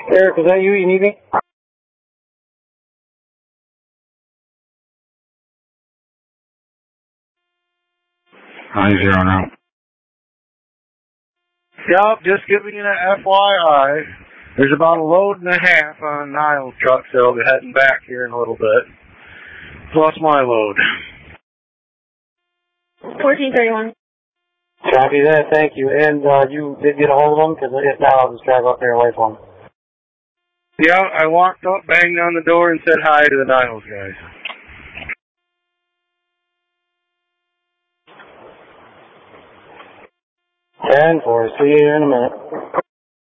Eric, is that you? You need me? 90 now. Yup, just giving you an FYI. There's about a load and a half on Niles' truck, so I'll be heading back here in a little bit. Plus my load. 1431. Copy that, thank you. And you did get a hold of them? Because if not, I'll just drive up there and wait for them. Yeah, I walked up, banged on the door, and said hi to the Niles guys. 10-4, see you in a minute.